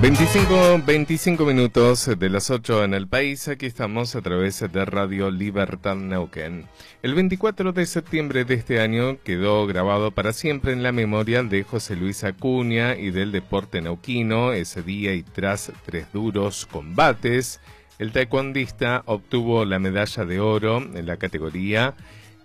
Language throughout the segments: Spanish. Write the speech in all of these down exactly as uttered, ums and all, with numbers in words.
veinticinco, veinticinco minutos de las ocho en el país. Aquí estamos a través de Radio Libertad Neuquén. El veinticuatro de septiembre de este año quedó grabado para siempre en la memoria de José Luis Acuña y del deporte neuquino. Ese día y tras tres duros combates, el taekwondista obtuvo la medalla de oro en la categoría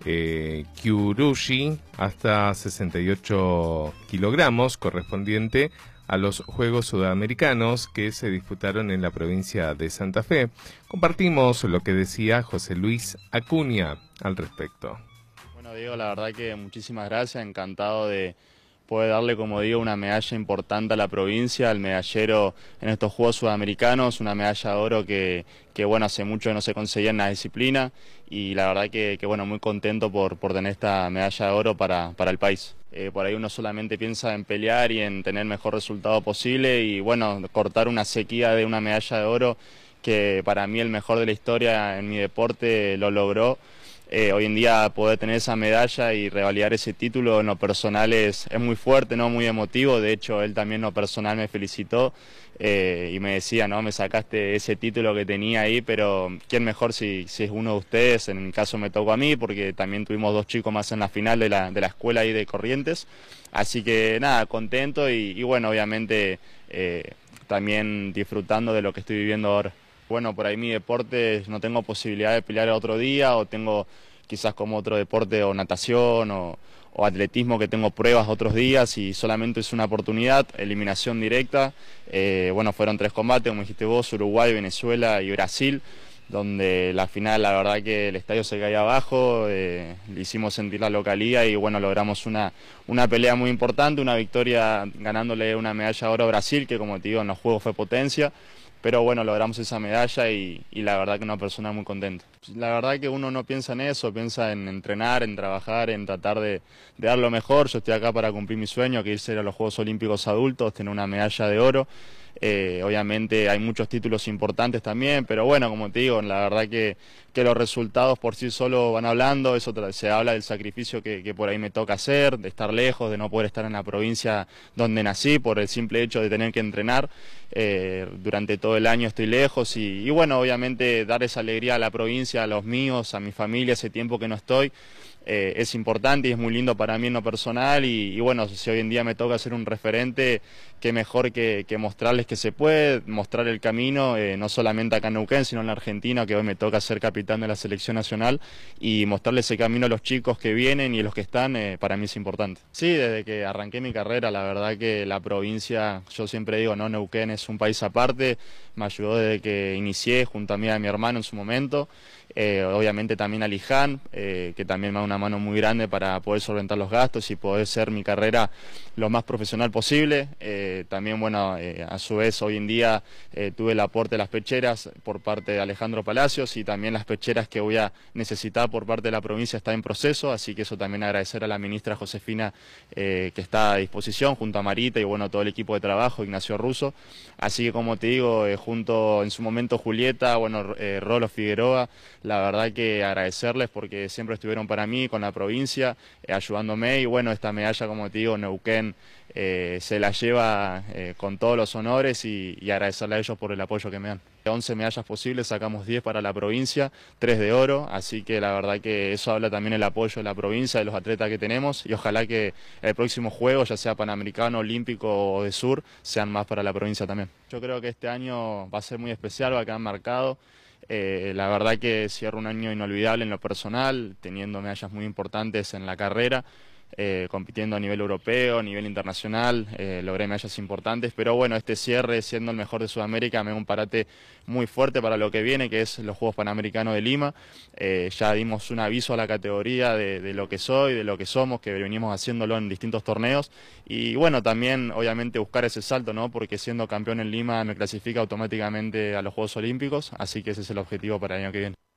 eh, Kyurushi hasta sesenta y ocho kilogramos, correspondiente a los Juegos Sudamericanos que se disputaron en la provincia de Santa Fe. Compartimos lo que decía José Luis Acuña al respecto. Bueno, Diego, la verdad que muchísimas gracias, encantado de poder darle, como digo, una medalla importante a la provincia, al medallero en estos Juegos Sudamericanos, una medalla de oro que, que bueno, hace mucho no se conseguía en la disciplina, y la verdad que, que bueno, muy contento por, por tener esta medalla de oro para, para el país. Eh, por ahí uno solamente piensa en pelear y en tener el mejor resultado posible, y bueno, cortar una sequía de una medalla de oro, que para mí el mejor de la historia en mi deporte lo logró. Eh, hoy en día poder tener esa medalla y revalidar ese título en lo personal es, es muy fuerte, ¿no? Muy emotivo. De hecho, él también en lo personal me felicitó eh, y me decía, no, me sacaste ese título que tenía ahí, pero quién mejor si, si es uno de ustedes. En mi caso me tocó a mí, porque también tuvimos dos chicos más en la final de la, de la escuela ahí de Corrientes. Así que nada, contento y, y bueno, obviamente eh, también disfrutando de lo que estoy viviendo ahora. Bueno, por ahí mi deporte no tengo posibilidad de pelear otro día, o tengo quizás como otro deporte o natación o, o atletismo que tengo pruebas otros días y solamente es una oportunidad, eliminación directa. Eh, bueno, fueron tres combates, como dijiste vos, Uruguay, Venezuela y Brasil, donde la final la verdad que el estadio se caía abajo, eh, le hicimos sentir la localía y bueno, logramos una, una pelea muy importante, una victoria ganándole una medalla de oro a Brasil, que como te digo en los Juegos fue potencia. Pero bueno, logramos esa medalla y, y la verdad que una persona muy contenta. La verdad que uno no piensa en eso, piensa en entrenar, en trabajar, en tratar de, de dar lo mejor. Yo estoy acá para cumplir mi sueño, que es ir a los Juegos Olímpicos Adultos, tener una medalla de oro. Eh, obviamente hay muchos títulos importantes también, pero bueno, como te digo, la verdad que, que los resultados por sí solos van hablando. Eso se habla del sacrificio que, que por ahí me toca hacer, de estar lejos, de no poder estar en la provincia donde nací, por el simple hecho de tener que entrenar. Eh, durante todo el año estoy lejos y, y bueno, obviamente dar esa alegría a la provincia, a los míos, a mi familia, ese tiempo que no estoy, eh, es importante y es muy lindo para mí en lo personal y, y bueno, si hoy en día me toca ser un referente, qué mejor que, que mostrarles que se puede, mostrar el camino, eh, no solamente acá en Neuquén, sino en la Argentina, que hoy me toca ser capitán de la selección nacional, y mostrarles ese camino a los chicos que vienen y a los que están, eh, para mí es importante. Sí, desde que arranqué mi carrera, la verdad que la provincia, yo siempre digo, no, Neuquén es un país aparte, me ayudó desde que inicié junto a mí y a mi hermano en su momento, eh, obviamente también a Liján, eh, que también me da una mano muy grande para poder solventar los gastos y poder ser mi carrera lo más profesional posible. Eh, también, bueno, eh, a su vez hoy en día eh, tuve el aporte de las pecheras por parte de Alejandro Palacios, y también las pecheras que voy a necesitar por parte de la provincia está en proceso, así que eso también agradecer a la ministra Josefina, eh, que está a disposición junto a Marita y bueno, todo el equipo de trabajo, Ignacio Russo. Así que como te digo, eh, junto en su momento Julieta, bueno, eh, Rolo Figueroa, la verdad que agradecerles porque siempre estuvieron para mí con la provincia, eh, ayudándome, y bueno, esta medalla, como te digo, Neuquén eh, se la lleva eh, con todos los honores, y, y agradecerle a ellos por el apoyo que me dan. De once medallas posibles sacamos diez para la provincia, tres de oro, así que la verdad que eso habla también del apoyo de la provincia, de los atletas que tenemos, y ojalá que el próximo juego, ya sea panamericano, olímpico o de sur, sean más para la provincia también. Yo creo que este año va a ser muy especial, va a quedar marcado. Eh, la verdad que cierro un año inolvidable en lo personal, teniendo medallas muy importantes en la carrera, eh, compitiendo a nivel europeo, a nivel internacional, eh, logré medallas importantes, pero bueno, este cierre, siendo el mejor de Sudamérica, me da un parate muy fuerte para lo que viene, que es los Juegos Panamericanos de Lima. Eh, ya dimos un aviso a la categoría de, de lo que soy, de lo que somos, que venimos haciéndolo en distintos torneos, y bueno, también obviamente buscar ese salto, ¿no? Porque siendo campeón en Lima me clasifica automáticamente a los Juegos Olímpicos, así que ese es el objetivo para el año que viene.